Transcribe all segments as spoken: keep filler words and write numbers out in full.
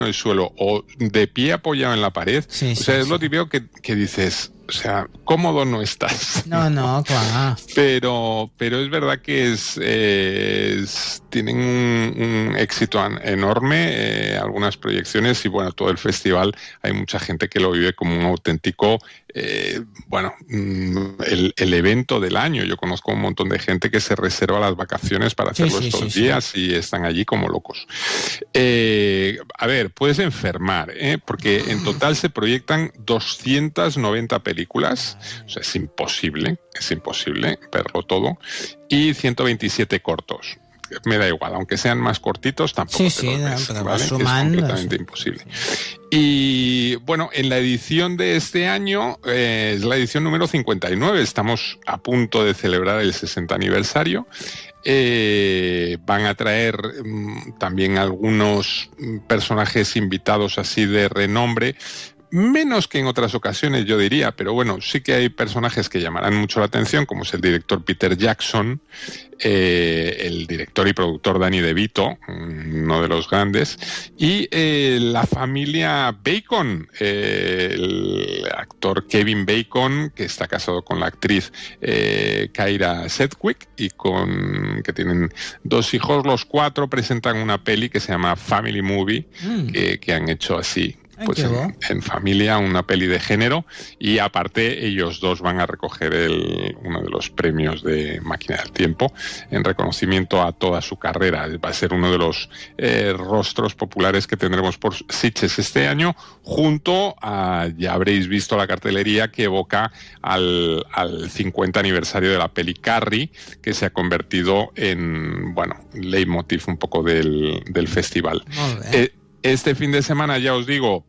el suelo o de pie apoyado en la pared, sí, o sea, sí, es lo sí. típico que, que dices, o sea, cómodo no estás. No, no, clar. Pero, pero es verdad que es, eh, es tienen un, un éxito enorme, eh, algunas proyecciones y bueno, todo el festival, hay mucha gente que lo vive como un auténtico, eh, bueno, el, el evento del año. Yo conozco un montón de gente que se reserva las vacaciones para hacerlo sí, sí, estos sí, días sí. y están allí como locos. Eh, a ver, puedes enfermar, ¿eh? Porque en total se proyectan doscientas noventa películas, o sea, es imposible, es imposible verlo todo, y ciento veintisiete cortos. Me da igual, aunque sean más cortitos, tampoco Sí, te sí, los no, ves, però ¿vale? vas Es sumant, completamente sí. imposible. Y bueno, en la edición de este año, eh, es la edición número cincuenta y nueve, estamos a punto de celebrar el sesenta aniversario. Eh, van a traer mmm, también algunos personajes invitados así de renombre, menos que en otras ocasiones, yo diría, pero bueno, sí que hay personajes que llamarán mucho la atención, como es el director Peter Jackson, eh, el director y productor Danny DeVito, uno de los grandes, y eh, la familia Bacon, eh, el actor Kevin Bacon, que está casado con la actriz eh, Kyra Sedgwick, y con que tienen dos hijos. Los cuatro presentan una peli que se llama Family Movie, mm. que, que han hecho así, pues en, en familia, una peli de género, y aparte ellos dos van a recoger el, uno de los premios de Máquina del Tiempo en reconocimiento a toda su carrera. Va a ser uno de los eh, rostros populares que tendremos por Sitges este año, junto a, ya habréis visto la cartelería que evoca al, al cincuenta aniversario de la peli Carrie, que se ha convertido en, bueno, leitmotiv un poco del, del festival. Eh, Este fin de semana, ya os digo,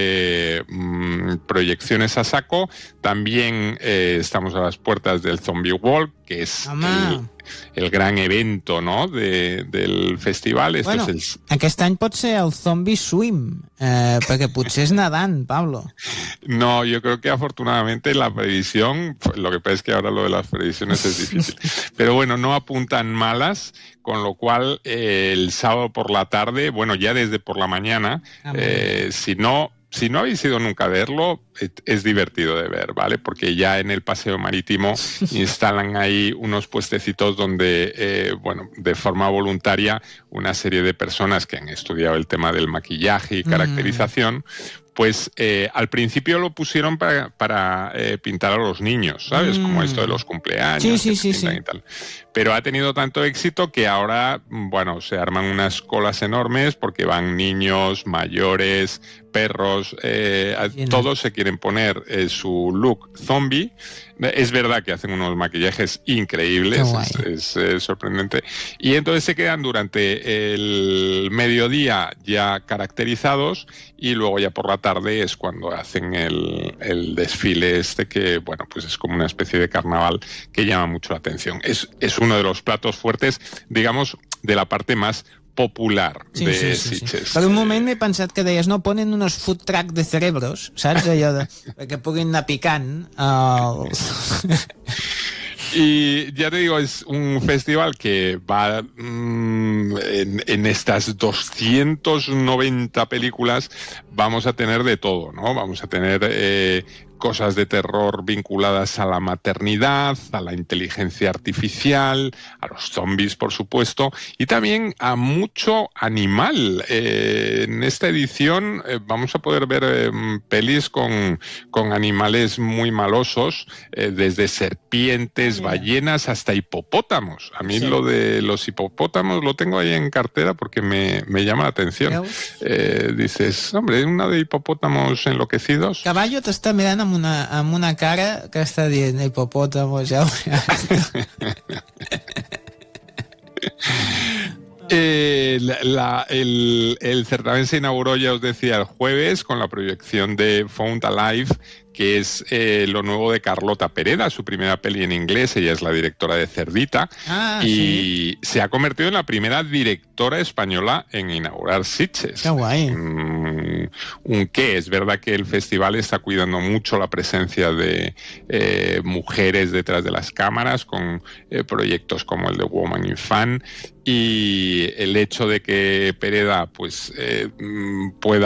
eh, mmm, proyecciones a saco. También eh, estamos a las puertas del Zombie Walk, que es el, el gran evento, ¿no?, de, del festival. Esto bueno, es el... aquest any pot ser el Zombie Swim, eh, perquè potser és nedant, Pablo. No, yo creo que afortunadamente la previsión, lo que pasa es que ahora lo de las previsiones es difícil, pero bueno, no apuntan malas, con lo cual eh, el sábado por la tarde, bueno, ya desde por la mañana, eh, si no... Si no habéis ido nunca a verlo, es divertido de ver, ¿vale? Porque ya en el paseo marítimo instalan ahí unos puestecitos donde, eh, bueno, de forma voluntaria, una serie de personas que han estudiado el tema del maquillaje y caracterización, pues eh, al principio lo pusieron para, para eh, pintar a los niños, ¿sabes? Mm. Como esto de los cumpleaños, sí, sí, sí, sí. y tal. Pero ha tenido tanto éxito que ahora, bueno, se arman unas colas enormes porque van niños, mayores, perros, eh, todos se quieren poner eh, su look zombie. Es verdad que hacen unos maquillajes increíbles, es, es eh, sorprendente. Y entonces se quedan durante el mediodía ya caracterizados y luego ya por la tarde es cuando hacen el, el desfile este que, bueno, pues es como una especie de carnaval que llama mucho la atención. Es, es uno de los platos fuertes, digamos, de la parte más popular sí, de sí, sí, Sitges. Sí. Per un moment m'he pensat que deies, no, ponen unos food truck de cerebros, saps? Allò de, que puguin anar picant. Uh... Y ya te digo, es un festival que va mmm, en, en estas doscientas noventa películas, vamos a tener de todo, ¿no? Vamos a tener eh, cosas de terror vinculadas a la maternidad, a la inteligencia artificial, a los zombies, por supuesto, y también a mucho animal. Eh, en esta edición eh, vamos a poder ver eh, pelis con, con animales muy malosos, eh, desde serpientes, ballenas, hasta hipopótamos. A mí sí. Lo de los hipopótamos lo tengo ahí en cartera porque me, me llama la atención. Eh, dices, hombre, una de hipopótamos enloquecidos. Caballo t'està mirant amb una, amb una cara que està dient hipopótamos, ja ho Eh, la, la, el, el certamen se inauguró, ya os decía, el jueves con la proyección de Found Alive, que es eh, lo nuevo de Carlota Pereda, su primera peli en inglés. Ella es la directora de Cerdita. Ah, y sí. se ha convertido en la primera directora española en inaugurar Sitges. Qué guay. Mm, un qué. Es verdad que el festival está cuidando mucho la presencia de eh, mujeres detrás de las cámaras, con eh, proyectos como el de Woman in Fan, y el hecho de que Pereda pues eh, pueda